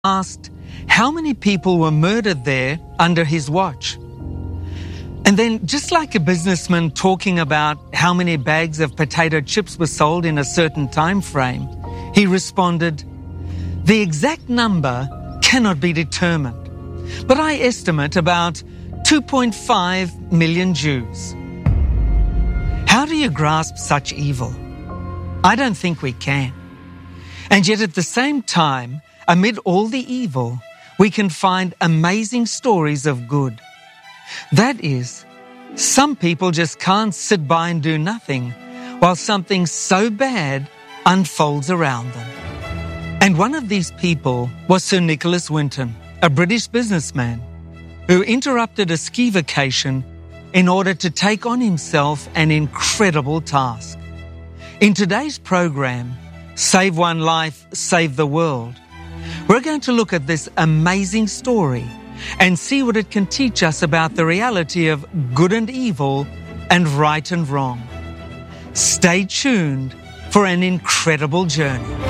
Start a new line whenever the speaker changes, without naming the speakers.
asked how many people were murdered there under his watch. And then, just like a businessman talking about how many bags of potato chips were sold in a certain time frame, he responded, "The exact number cannot be determined, but I estimate about 2.5 million Jews." How do you grasp such evil? I don't think we can. And yet at the same time, amid all the evil, we can find amazing stories of good. That is, some people just can't sit by and do nothing while something so bad unfolds around them. And one of these people was Sir Nicholas Winton, a British businessman who interrupted a ski vacation in order to take on himself an incredible task. In today's program, Save One Life, Save the World, we're going to look at this amazing story and see what it can teach us about the reality of good and evil and right and wrong. Stay tuned for an incredible journey.